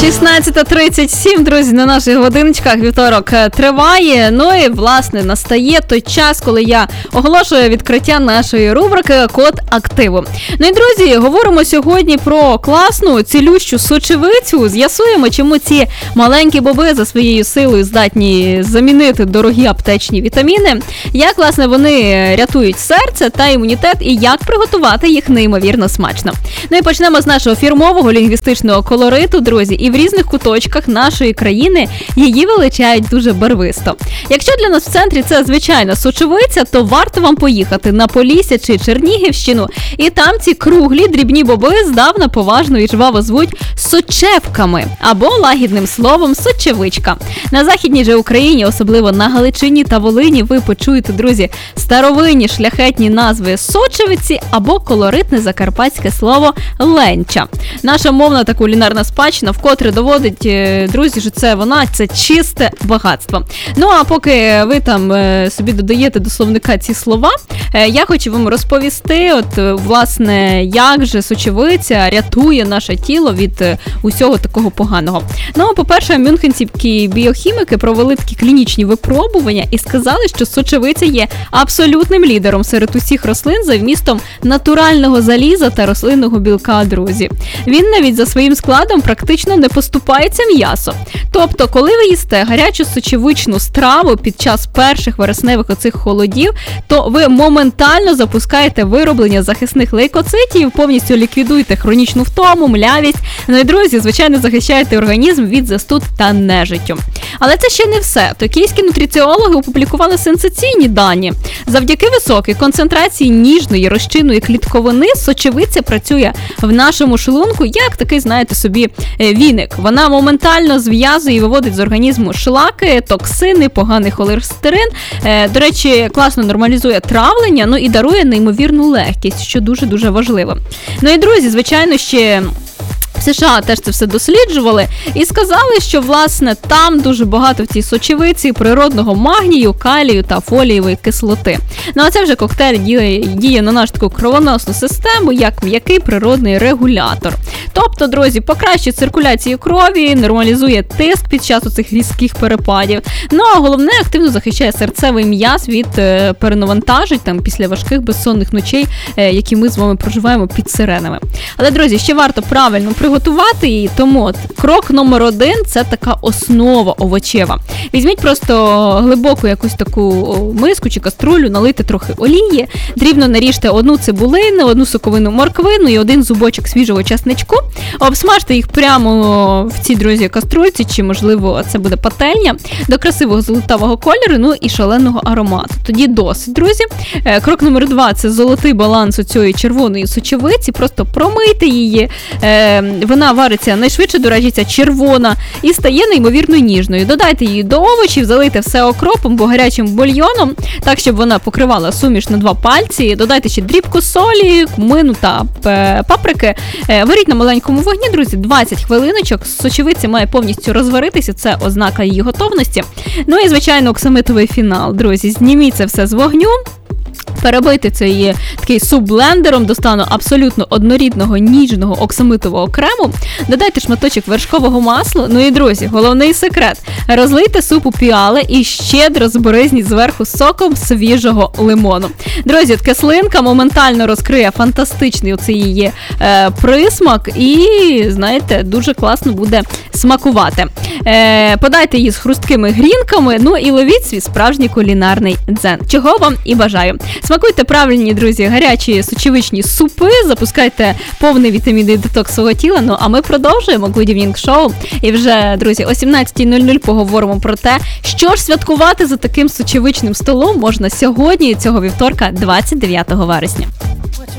16:37, друзі, на наших годиночках вівторок триває. Ну і, власне, настає той час, коли я оголошую відкриття нашої рубрики «Код активу». Ну і, друзі, говоримо сьогодні про класну, цілющу сочевицю. З'ясуємо, чому ці маленькі боби за своєю силою здатні замінити дорогі аптечні вітаміни, як, власне, вони рятують серце та імунітет і як приготувати їх неймовірно смачно. Ну і почнемо з нашого фірмового лінгвістичного колориту, друзі, і в різних куточках нашої країни її величають дуже барвисто. Якщо для нас в центрі це звичайна сочевиця, то варто вам поїхати на Полісся чи Чернігівщину, і там ці круглі дрібні боби здавна поважно і жваво звуть сочевками, або лагідним словом сочевичка. На Західній же Україні, особливо на Галичині та Волині, ви почуєте, друзі, старовинні шляхетні назви сочевиці або колоритне закарпатське слово ленча. Наша мовна та кулінарна спадщина вкотре доводить, друзі, що це чисте багатство. Ну а поки ви там собі додаєте до словника ці слова, я хочу вам розповісти, власне, як же сочевиця рятує наше тіло від усього такого поганого. Ну, по-перше, мюнхенські біохіміки провели такі клінічні випробування і сказали, що сочевиця є абсолютним лідером серед усіх рослин за вмістом натурального заліза та рослинного білка, друзі. Він навіть за своїм складом практично не поступається м'ясо. Тобто, коли ви їсте гарячу сочевичну страву під час перших вересневих оцих холодів, то ви моментально запускаєте вироблення захисних лейкоцитів, повністю ліквідуєте хронічну втому, млявість. Ну і, друзі, звичайно, захищаєте організм від застуд та нежиттю. Але це ще не все. Токійські нутриціологи опублікували сенсаційні дані. Завдяки високій концентрації ніжної розчинної клітковини сочевиця працює в нашому шлунку як такий, знаєте собі, віник. Вона моментально зв'язує і виводить з організму шлаки, токсини, поганий холестерин. До речі, класно нормалізує травлення, ну і дарує неймовірну легкість, що дуже-дуже важливо. Ну і, друзі, звичайно, ще в США теж це все досліджували і сказали, що, власне, там дуже багато в цій сочевиці природного магнію, калію та фолієвої кислоти. Ну а це вже коктейль діє на нашу таку кровоносну систему як м'який природний регулятор. Тобто, друзі, покращує циркуляцію крові, нормалізує тиск під час цих різких перепадів. Ну а головне, активно захищає серцевий м'яз від перенавантажень там після важких безсонних ночей, які ми з вами проживаємо під сиренами. Але, друзі, ще варто правильно приготувати її, тому крок номер 1 – це така основа овочева. Візьміть просто глибоку якусь таку миску чи каструлю, налийте трохи олії, дрібно наріжте одну цибулину, одну соковину морквину і один зубочок свіжого часничку, обсмажте їх прямо в цій, друзі, каструльці, чи, можливо, це буде пательня, до красивого золотавого кольору, ну і шаленого аромату. Тоді досить, друзі. Крок номер 2 – це золотий баланс цієї червоної сочевиці, просто промийте її, вона вариться найшвидше, до речі, ця червона, і стає неймовірно ніжною. Додайте її до овочів, залийте все окропом або гарячим бульйоном, так, щоб вона покривала суміш на 2 пальці. Додайте ще дрібку солі, кумину та паприки. Варіть на маленькому вогні, друзі, 20 хвилиночок. Сочевиця має повністю розваритися, це ознака її готовності. Ну і, звичайно, оксамитовий фінал, друзі. Зніміть це все з вогню. Перебийте цей такий суп блендером до стану абсолютно однорідного ніжного оксамитового крему. Додайте шматочок вершкового масла. Ну і, друзі, головний секрет. Розлийте суп у піали і щедро збризніть зверху соком свіжого лимону. Друзі, кислинка моментально розкриє фантастичний оцей її присмак і, знаєте, дуже класно буде смакувати. Подайте її з хрусткими грінками, ну і ловіть свій справжній кулінарний дзен. Чого вам і бажаю. Смакуйте правильні, друзі, гарячі сочевичні супи, запускайте повний вітамінний детокс свого тіла, ну а ми продовжуємо Good Evening Show. І вже, друзі, о 17:00 поговоримо про те, що ж святкувати за таким сочевичним столом можна сьогодні, цього вівторка, 29 вересня.